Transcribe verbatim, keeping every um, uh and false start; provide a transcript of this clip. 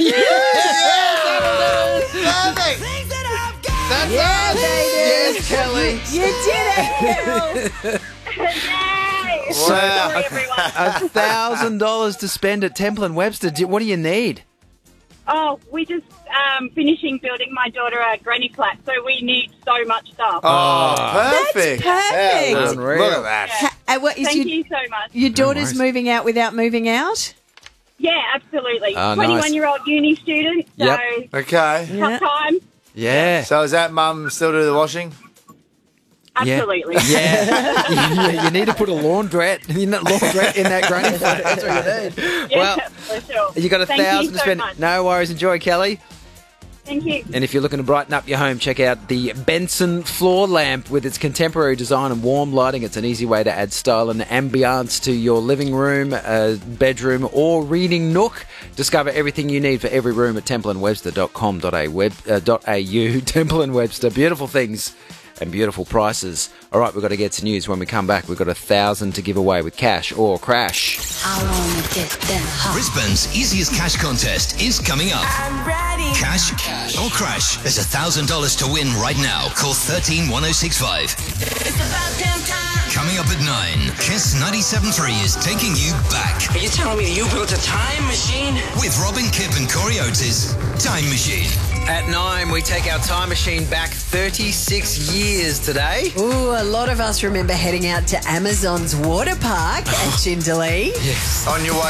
Perfect. That's Yeah, us. baby. Yes, Kelly. You did it, Yay! Wow. Sorry, everyone. A thousand dollars to spend at Temple and Webster. Do- What do you need? Oh, we just um, finishing building my daughter a granny flat, so we need so much stuff. Oh, perfect. perfect. Yeah, Unreal. Look at that. Ha- uh, what, is Thank your, you so much. your daughter's worries. moving out without moving out? Yeah, absolutely. Oh, nice. twenty-one-year-old uni student, so Yep. Okay. Yeah. tough time. Yeah. So is that mum still do the washing? Absolutely. Yeah. you, you need to put a laundrette in that laundrette in that granny flat. That's what you need. Yeah, Well, for sure. you got a Thank thousand you to so spend. much. No worries. Enjoy, Kelly. Thank you. And if you're looking to brighten up your home, check out the Benson floor lamp with its contemporary design and warm lighting. It's an easy way to add style and ambiance to your living room, uh, bedroom, or reading nook. Discover everything you need for every room at temple and webster dot com dot a u. Temple and Webster, beautiful things and beautiful prices. All right, we've got to get to news. When we come back, we've got a thousand to give away with cash or crash. I wanna get them hot. Brisbane's easiest cash contest is coming up. I'm ready. Cash, or crash. There's a thousand dollars to win right now. Call thirteen one oh six five. It's about damn time. Coming up at nine, Kiss ninety-seven point three is taking you back Are you telling me that you built a time machine? with Robin Kipp and Corey Oates' Time Machine. At nine, we take our time machine back thirty-six years today. Ooh, a lot of us remember heading out to Amazon's water park at Jindalee. On your way